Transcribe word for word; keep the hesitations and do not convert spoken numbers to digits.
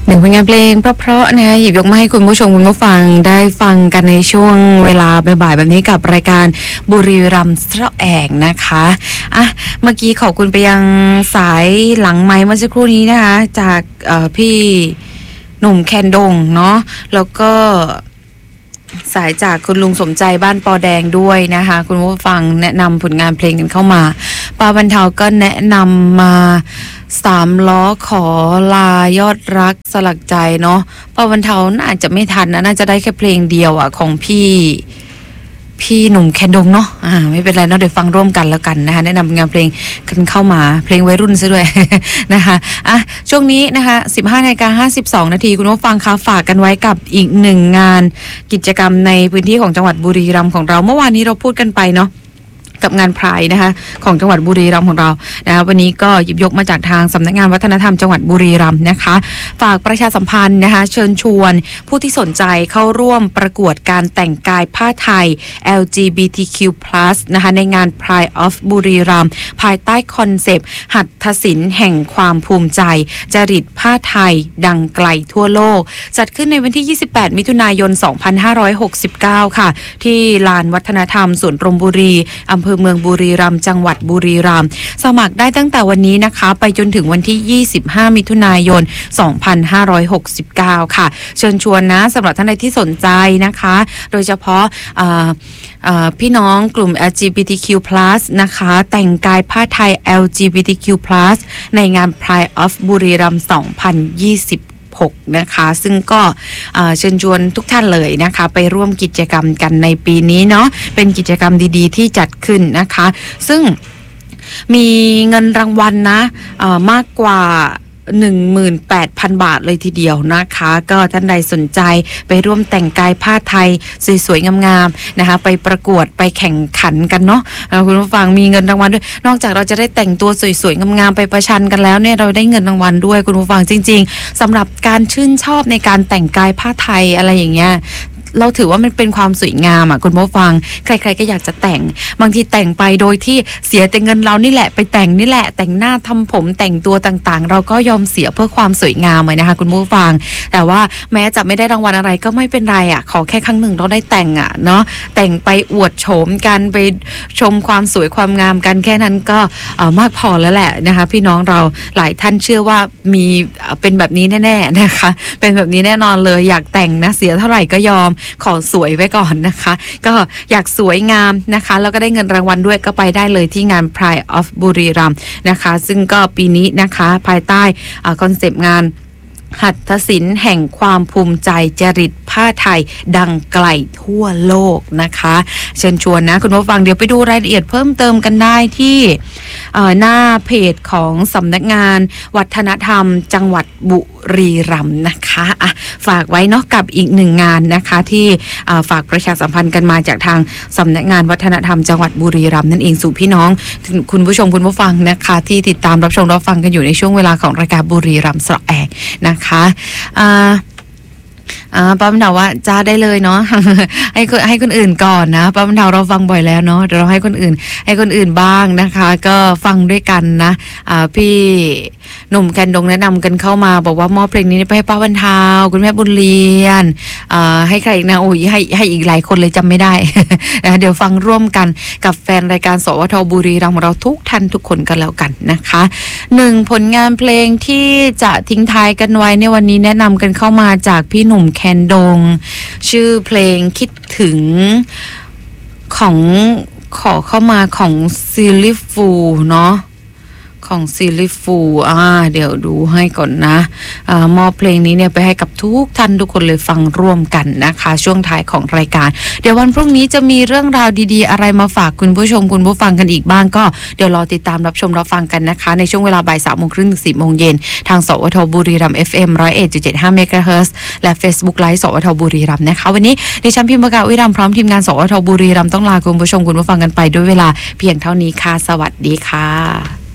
หนึ่งผลงานเพลงเพราะๆนะคะหยิบยกมาให้คุณผู้ชมคุณผู้ฟังได้ฟังกันในช่วงเวลาบ่ายๆแบบนี้กับรายการบุรีรัมย์เสาะแอกนะคะอ่ะเมื่อกี้ขอบคุณไปยังสายหลังไมค์เมื่อสักครู่นี้นะคะจากพี่หนุ่มแคนดงเนาะแล้วก็สายจากคุณลุงสมใจบ้านปอแดงด้วยนะคะคุณผู้ฟังแนะนำผลงานเพลงกันเข้ามาป้าบรรเทาก็แนะนำมาสามล้อขอลายอดรักสลักใจเนาะป้าบรรเทาอาจจะไม่ทันนะน่าจะได้แค่เพลงเดียวอ่ะของพี่พี่หนุ่มแคนดงเนาะอ่าไม่เป็นไรเนาะเดี๋ยวฟังร่วมกันแล้วกันนะคะแนะนำงานเพลงกันเข้ามาเพลงวัยรุ่นซะด้วย นะคะอ่ะช่วงนี้นะคะ สิบห้านาฬิกาห้าสิบสองนาทีคุณผู้ฟังคะฝากกันไว้กับอีกหนึ่งงานกิจกรรมในพื้นที่ของจังหวัดบุรีรัมย์ของเราเมื่อวานนี้เราพูดกันไปเนาะกับงานพรายนะคะของจังหวัดบุรีรัมย์ของเรานะคะวันนี้ก็หยิบยกมาจากทางสำนักงานวัฒนธรรมจังหวัดบุรีรัมย์นะคะฝากประชาสัมพันธ์นะคะเชิญชวนผู้ที่สนใจเข้าร่วมประกวดการแต่งกายผ้าไทย แอล จี บี ที คิว พลัส นะคะในงาน Pride of บุรีรัมย์ภายใต้คอนเซปต์หัตถศิลป์แห่งความภูมิใจจริตผ้าไทยดังไกลทั่วโลกจัดขึ้นในวันที่ยี่สิบแปดมิถุนายนสองพันห้าร้อยหกสิบเก้าค่ะที่ลานวัฒนธรรมสวนพรหมบุรีอำเภอเมืองบุรีรัมย์จังหวัดบุรีรัมย์สมัครได้ตั้งแต่วันนี้นะคะไปจนถึงวันที่ยี่สิบห้ามิถุนายนสองพันห้าร้อยหกสิบเก้าค่ะเชิญชวนนะสำหรับท่านใดที่สนใจนะคะโดยเฉพาะพี่น้องกลุ่ม แอล จี บี ที คิว พลัส นะคะแต่งกายผ้าไทย แอล จี บี ที คิว พลัส ในงาน Pride of บุรีรัมย์สองพันยี่สิบนะคะซึ่งก็เชิญชวนทุกท่านเลยนะคะไปร่วมกิจกรรมกันในปีนี้เนาะเป็นกิจกรรมดีๆที่จัดขึ้นนะคะซึ่งมีเงินรางวัลนะมากกว่าหนึ่งหมื่นแปดพัน บาทเลยทีเดียวนะคะก็ท่านใดสนใจไปร่วมแต่งกายผ้าไทยสวยๆงามๆนะคะไปประกวดไปแข่งขันกันเนาะคุณผู้ฟังมีเงินรางวัลด้วยนอกจากเราจะได้แต่งตัวสวยๆงามๆไปประชันกันแล้วเนี่ยเราได้เงินรางวัลด้วยคุณผู้ฟังจริงๆสำหรับการชื่นชอบในการแต่งกายผ้าไทยอะไรอย่างเงี้ยเราถือว่ามันเป็นความสวยงามอ่ะคุณผู้ฟังใครๆก็อยากจะแต่งบางทีแต่งไปโดยที่เสียแต่เงินเรานี่แหละไปแต่งนี่แหละแต่งหน้าทำผมแต่งตัวต่างๆเราก็ยอมเสียเพื่อความสวยงามเลยนะคะคุณผู้ฟังแต่ว่าแม้จะไม่ได้รางวัลอะไรก็ไม่เป็นไรอ่ะขอแค่ครั้งหนึ่งเราได้แต่งอ่ะเนาะแต่งไปอวดโฉมกันไปชมความสวยความงามกันแค่นั้นก็มากพอแล้วแหละนะคะพี่น้องเราหลายท่านเชื่อว่ามีเป็นแบบนี้แน่ๆนะคะเป็นแบบนี้แน่นอนเลยอยากแต่งนะเสียเท่าไหร่ก็ยอมขอสวยไว้ก่อนนะคะก็อยากสวยงามนะคะแล้วก็ได้เงินรางวัลด้วยก็ไปได้เลยที่งาน Pride of บุรีรัมย์นะคะซึ่งก็ปีนี้นะคะภายใต้คอนเซปต์งานหัตถศิลป์แห่งความภูมิใจจริตผ้าไทยดังไกลทั่วโลกนะคะเชิญชวนนะคุณผู้ฟังเดี๋ยวไปดูรายละเอียดเพิ่มเติมกันได้ที่หน้าเพจของสำนักงานวัฒนธรรมจังหวัดบุรีรัมย์นะคะอ่ะฝากไว้เนาะกับอีกหนึ่งงานนะคะที่ฝากประชาสัมพันธ์กันมาจากทางสำนักงานวัฒนธรรมจังหวัดบุรีรัมย์นั่นเองสู่พี่น้องคุณผู้ชมคุณผู้ฟังนะคะที่ติดตามรับชมรับฟังกันอยู่ในช่วงเวลาของรายการบุรีรัมย์เสาะแอกนะคะอ่าอ่าป้าบรรเทาว่าจ้าได้เลยเนาะ ให้ให้คนอื่นก่อนนะป้าบรรเทาเราฟังบ่อยแล้วเนาะเดี๋ยวเราให้คนอื่นให้คนอื่นบ้างนะคะก็ฟังด้วยกันนะอ่าพี่หนุ่มแคนดงแนะนำกันเข้ามาบอกว่ามอบเพลงนี้ไปให้ป้าบรรเทาคุณแม่บุญเรียนอ่าให้ใครอีกนะโอ้ยให้ให้อีกหลายคนเลยจำไม่ได้ เดี๋ยวฟังร่วมกันกับแฟนรายการสวทบุรีรัมย์ของเราทุกท่านทุกคนกันแล้วกันนะคะหนึ่งผลงานเพลงที่จะทิ้งท้ายกันไว้ในวันนี้แนะนำกันเข้ามาจากพี่หนุ่มแคนดงชื่อเพลงคิดถึงของขอเข้ามาของซิลลิฟูเนาะของซิลลิฟูอ่าเดี๋ยวดูให้ก่อนนะอ่ามอบเพลงนี้เนี่ยไปให้กับทุกท่านทุกคนเลยฟังร่วมกันนะคะช่วงท้ายของรายการเดี๋ยววันพรุ่งนี้จะมีเรื่องราวดีๆอะไรมาฝากคุณผู้ชมคุณผู้ฟังกันอีกบ้างก็เดี๋ยวรอติดตามรับชมรับฟังกันนะคะในช่วงเวลาบ่ายสามโมงครึ่งถึงสี่โมงเย็นทางสวทบุรีรัมย์ เอฟ เอ็ม หนึ่งร้อยเอ็ดจุดเจ็ดห้า เมกะเฮิรตซ์และ Facebook Live สวทบุรีรัมย์นะคะวันนี้ดิฉันพิมพ์ประกาศวิรัมย์พร้อมทีมงานสวทบุรีรัมย์ต้องลาคุณผู้ชมคุณผู้ฟังกันไปด้วยเวลาเพียงเท่านี้ค่ะสวัสดีค่ะ